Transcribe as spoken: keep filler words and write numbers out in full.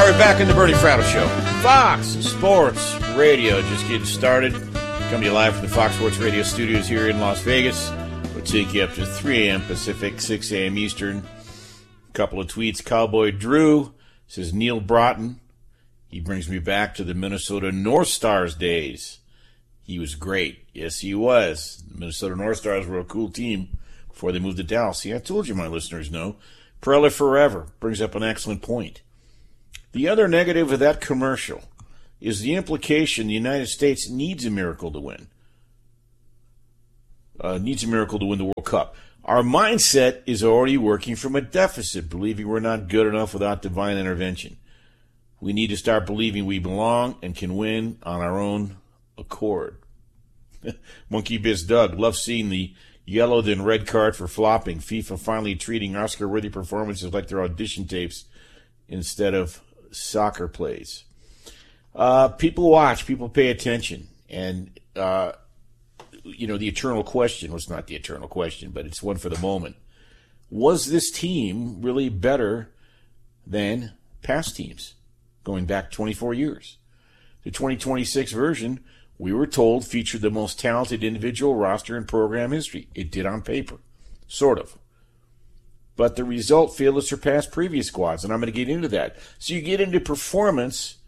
we're back in the Bernie Fratto Show. Fox Sports Radio, just getting started. Coming to you live from the Fox Sports Radio studios here in Las Vegas. We'll take you up to three a.m. Pacific, six a.m. Eastern. A couple of tweets. Cowboy Drew says, Neil Broughton, he brings me back to the Minnesota North Stars days. He was great. Yes, he was. The Minnesota North Stars were a cool team before they moved to Dallas. See, I told you my listeners know. Preller Forever brings up an excellent point. The other negative of that commercial is the implication the United States needs a miracle to win. Uh, needs a miracle to win the World Cup. Our mindset is already working from a deficit, believing we're not good enough without divine intervention. We need to start believing we belong and can win on our own accord. Monkey Biz Doug, love seeing the yellow then red card for flopping. FIFA finally treating Oscar-worthy performances like their audition tapes instead of soccer plays. Uh, people watch, people pay attention, and uh, you know, the eternal question was not the eternal question, but it's one for the moment. Was this team really better than past teams going back twenty-four years? The twenty twenty-six version, we were told, featured the most talented individual roster in program history. It did on paper, sort of. But the result failed to surpass previous squads, and I'm going to get into that. So you get into performance